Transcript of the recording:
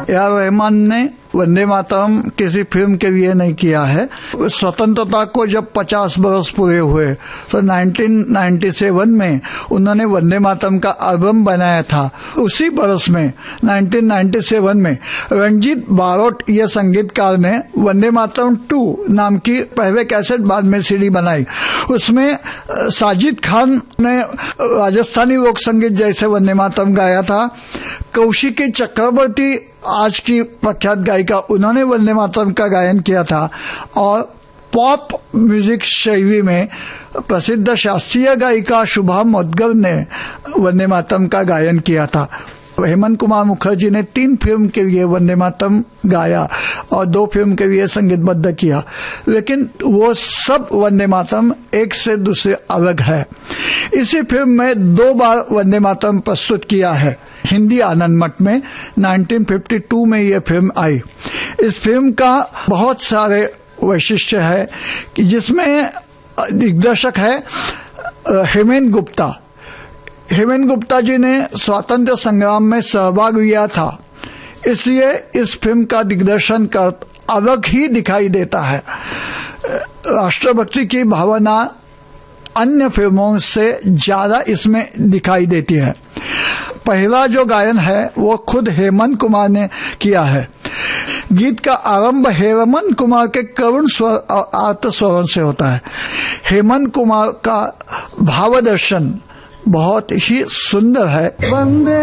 AR. Rahman ने वंदे मातरम किसी film के लिए नहीं किया है। स्वतंत्रता को जब 50 बरस पूरे हुए तो 1997 में उन्होंने वंदे मातरम का एल्बम बनाया था। उसी बरस में 1997 में रंजीत बारोट ये संगीतकार ने वंदे मातरम 2 नाम की पहले कैसेट बाद में सीडी बनाई। उसमें साजिद खान ने राजस्थानी लोक संगीत जैसे वंदे मातरम गाया था। कौशिकी चक्रवर्ती आज की प्रख्यात गायिका, उन्होंने वंदे मातरम का गायन किया था। और पॉप म्यूजिक शैली में प्रसिद्ध शास्त्रीय गायिका शुभा मुदगल ने वंदे मातरम का गायन किया था। हेमंत कुमार मुखर्जी ने 3 फिल्म के लिए वंदे मातरम गाया और 2 फिल्म के लिए संगीतबद्ध किया, लेकिन वो सब वंदे मातरम एक से दूसरे अलग है। इसी फिल्म में 2 बार वंदे मातरम प्रस्तुत किया है। हिंदी आनंद मठ में 1952 में यह फिल्म आई। इस फिल्म का बहुत सारे वैशिष्ट्य है कि जिसमें दिग्दर्शक है हेमेन गुप्ता। हेमेन गुप्ता जी ने स्वातंत्र संग्राम में सहभाग लिया था, इसलिए इस फिल्म का दिग्दर्शन कर अलग ही दिखाई देता है। राष्ट्रभक्ति की भावना अन्य फिल्मों से ज्यादा इसमें दिखाई देती है। पहला जो गायन है वो खुद हेमंत कुमार ने किया है। गीत का आरंभ हेमंत कुमार के करुण स्वर और आर्त स्वरों से होता है। हेमंत कुमार का भावदर्शन बहुत ही सुंदर है।